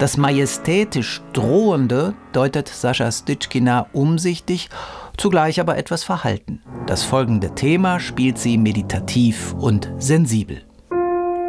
Das majestätisch Drohende deutet Sascha Stitschkina umsichtig, zugleich aber etwas verhalten. Das folgende Thema spielt sie meditativ und sensibel.